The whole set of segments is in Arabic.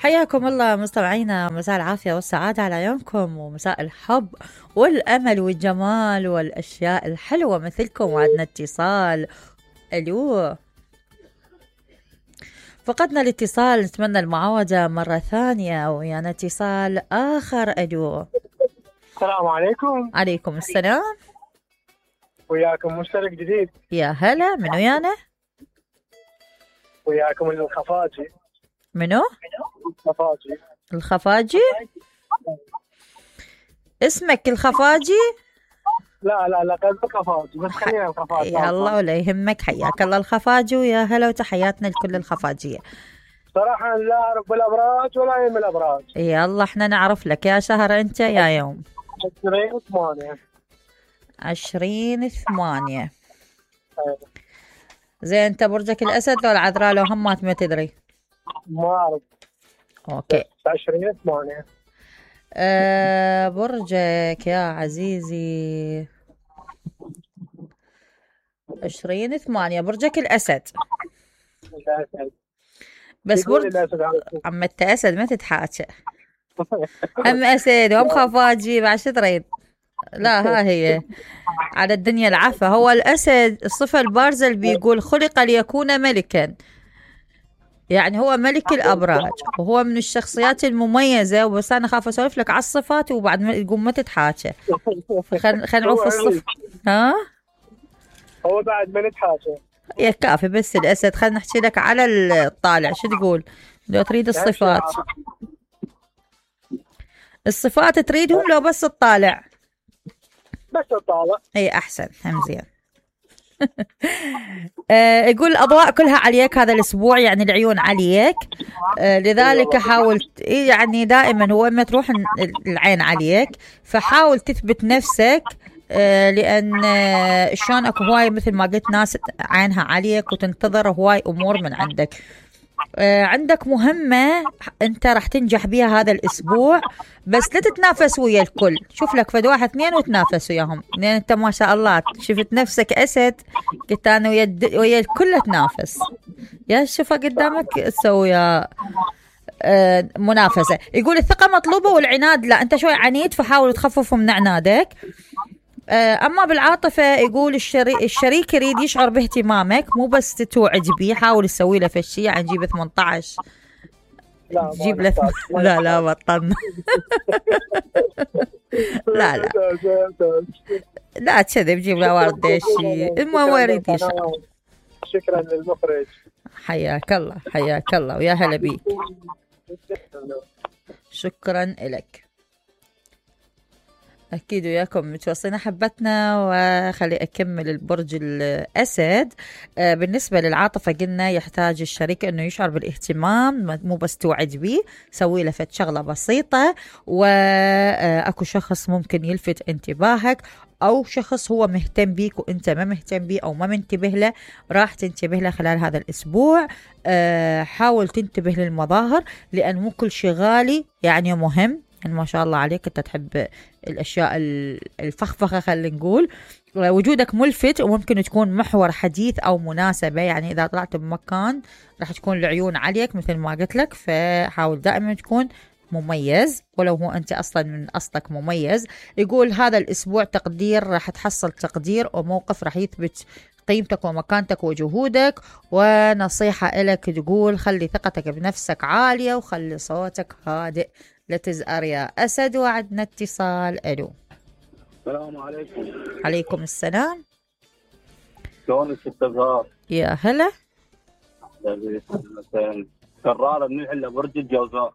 حياكم الله مستمعينا، مساء العافية والسعادة على عيونكم، ومساء الحب والأمل والجمال والأشياء الحلوة مثلكم. وعدنا اتصال. ألو، فقدنا الاتصال، نتمنى المعاودة مرة ثانية ويانا اتصال آخر. ألو. السلام عليكم. عليكم السلام. وياكم مشترك جديد. يا هلا، منو يانا؟ وياكم الخفاجي. منو؟ الخفاجي. الخفاجي؟ اسمك الخفاجي؟ لا قصدك خفاجي، بس خلينا الخفاجي. يا الله ولا يهمك، حياك الله الخفاجي، ويا هلا وتحياتنا لكل الخفاجية. صراحة لا أعرف بالأبراج ولا يم الأبراج. يلا احنا نعرف لك يا شهر انت يا يوم. 20/8. 20/8. زين، انت برجك الاسد لو العذراء لو همات ما تدري؟ ما أعرف. اوكي. 20/8. برجك يا عزيزي 20/8، برجك الاسد. بس برج عم انت اسد ما تتحاكى. هم اسد وهم خفاجي بعد شو تريد؟ لا ها هي على الدنيا العفة. هو الأسد الصفة البارزة اللي بيقول خلق ليكون ملكا، يعني هو ملك الأبراج وهو من الشخصيات المميزة. وبس أنا خاف أسولف لك على الصفات وبعد ما تقوم ما تتحاكى. خل نعوف الصف. ها هو بعد ما نتحاكى يا كافي، بس الأسد. خل نحكي لك على الطالع. شو تقول لو تريد الصفات؟ الصفات تريدهم لو بس الطالع؟ بس الطالع. اي احسن، هم زين. يقول الأضواء كلها عليك هذا الأسبوع، يعني العيون عليك. لذلك حاول، يعني دائما هو ما تروح العين عليك، فحاول تثبت نفسك. لأن شلون اكو هواي مثل ما قلت ناس عينها عليك وتنتظر هواي أمور من عندك. عندك مهمة انت راح تنجح بيها هذا الاسبوع، بس لا تتنافس ويا الكل. شوف لك فد واحد اثنين وتنافس وياهم، لان انت ما شاء الله شفت نفسك اسد. قلت انا ويا الكل اتنافس. يا شوفها قدامك تسوي منافسة. يقول الثقة مطلوبة والعناد لا، انت شوي عنيد فحاول تخفف من عنادك. أما بالعاطفة يقول الشريك يريد يشعر باهتمامك، مو بس توعد بيه. حاول تسوي له فشي، يعني جيب 18. لا جيب له لا بطلنا. لا لا كذب، جيب له وردة شيء. المهم هو يريد يشعر. شكرا للمخرج. حياك الله حياك الله، ويا هلا بيك. شكرا لك. أكيد وياكم متوصلين حبتنا. وخلي أكمل البرج الأسد. بالنسبة للعاطفة قلنا يحتاج الشريك أنه يشعر بالاهتمام، مو بس توعد بيه. سوي له فد شغلة بسيطة. وأكو شخص ممكن يلفت انتباهك، أو شخص هو مهتم بيك وأنت ما مهتم بيه أو ما منتبه له، راح تنتبه له خلال هذا الأسبوع. حاول تنتبه للمظاهر، لأن مو كل شيء غالي يعني مهم. يعني ما شاء الله عليك انت تحب الاشياء الفخفخه، خلينا نقول. وجودك ملفت وممكن تكون محور حديث او مناسبه، يعني اذا طلعت بمكان راح تكون العيون عليك مثل ما قلت لك. فحاول دائما تكون مميز، ولو هو انت اصلا من اصلك مميز. يقول هذا الاسبوع تقدير، راح تحصل تقدير وموقف راح يثبت قيمتك ومكانتك وجهودك. ونصيحة لك تقول خلي ثقتك بنفسك عالية وخلي صوتك هادئ. لا تزأر يا أسد. وعدنا اتصال. ألو. السلام عليكم. عليكم السلام. شلونك ست زهار؟ يا هلا. كرارة من الحلة، برج الجوزاء.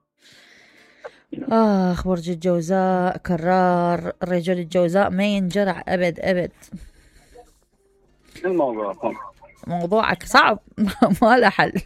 برج الجوزاء كرار. رجل الجوزاء ما ينجرع أبد أبد. الموضوع موضوعك صعب. ما له حل.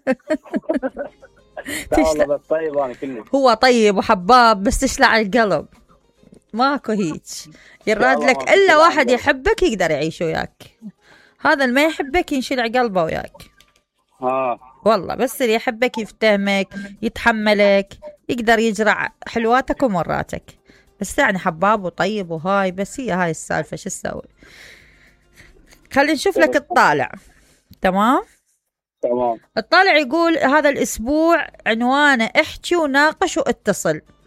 والله طيب أنا كله. هو طيب وحباب بس تشلع القلب. ماكو هيك يراد لك إلا واحد يحبك يقدر يعيش وياك. هذا اللي ما يحبك ينشلع قلبه وياك. والله بس اللي يحبك يفتهمك يتحملك يقدر يجرع حلواتك ومراتك. بس يعني حباب وطيب وهاي، بس هي هاي السالفة. شو تسوي؟ خلي نشوف لك الطالع. تمام. تمام. الطالع يقول هذا الأسبوع عنوانه احكي وناقش واتصل.